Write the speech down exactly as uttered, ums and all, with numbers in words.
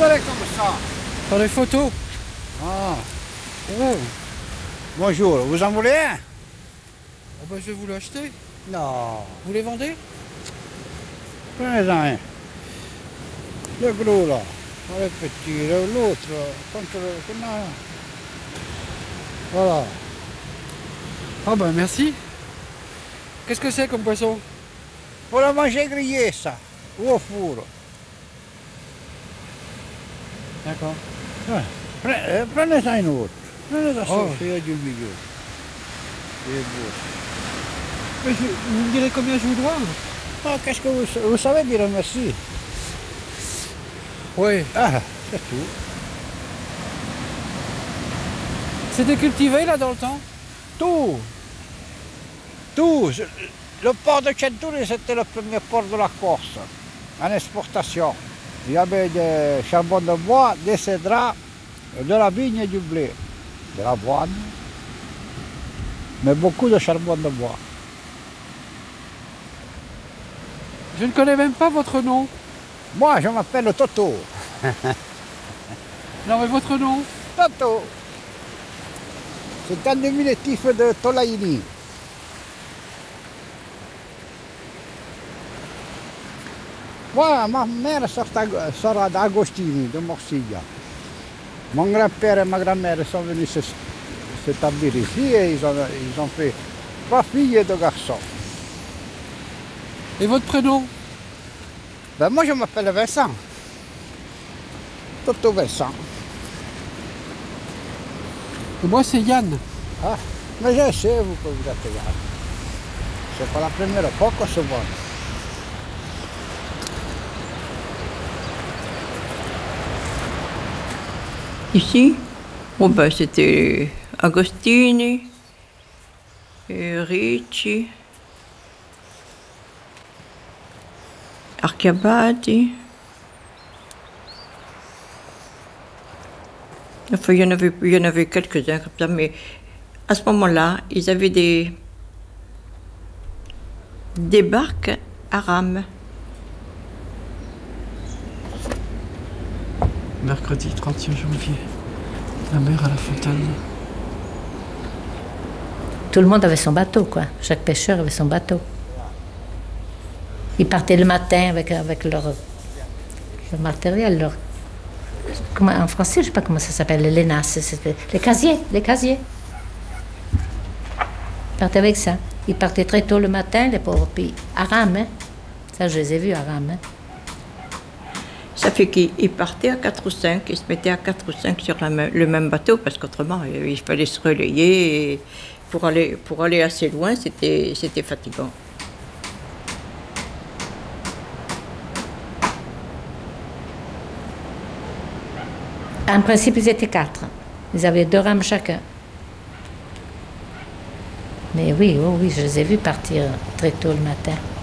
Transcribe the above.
allez comme ça? Pour les photos. Ah. Oh. Bonjour, vous en voulez un? Oh ben, je vais vous l'acheter. Non. Vous les vendez? Prenez-en un. Le gros là. Le petit, l'autre. Contre le... comment? Voilà. Ah ben merci. Qu'est-ce que c'est comme poisson? Pour le manger grillé, ça. Ou au four. D'accord. Ouais. Pre- euh, Prenez-en un autre. Prenez-en Oh. ça, il y a du milieu. Il est beau. Mais je- vous me direz combien je vous dois? Ah, qu'est-ce que vous, vous savez dire merci? Oui. Ah, c'est tout. C'était cultivé là dans le temps? Tout. Tout. Je- Le port de Centuri, c'était le premier port de la Corse, en exportation. Il y avait des charbons de bois, des cédrats, de la vigne et du blé, de l'avoine, mais beaucoup de charbon de bois. Je ne connais même pas votre nom. Moi, je m'appelle Toto. Non mais votre nom? Toto. C'est un diminutif de Tolaini. Moi, ma mère sort sort d'Agostini, de Morsiglia. Mon grand-père et ma grand-mère sont venus se- s'établir ici et ils ont, ils ont fait trois filles et deux garçons. Et votre prénom? Ben moi, je m'appelle Vincent. Toto Vincent. Et moi c'est Yann. Ah, mais je sais, vous que vous êtes là. C'est pas la première fois qu'on se voit. Ici, oh ben, c'était Agostini, et Ricci, Archiabati. Enfin, il y en avait, il y en avait quelques-uns comme ça, mais à ce moment-là, ils avaient des, des barques à rames. Mercredi trente et un janvier. La mer à la fontaine. Tout le monde avait son bateau, quoi. Chaque pêcheur avait son bateau. Ils partaient le matin avec, avec leur, leur matériel, leur... Comment, en français, je ne sais pas comment ça s'appelle, les lénas, les casiers, les casiers. Ils partaient avec ça. Ils partaient très tôt le matin, les pauvres, puis à rame, hein. Ça, je les ai vus à rame, hein. Ça fait qu'ils partaient à quatre ou cinq, ils se mettaient à quatre ou cinq sur la même- le même bateau, parce qu'autrement, euh, il fallait se relayer. Et pour aller, pour aller assez loin, c'était, c'était fatigant. En principe, ils étaient quatre. Ils avaient deux rames chacun. Mais oui, oh oui, je les ai vus partir très tôt le matin.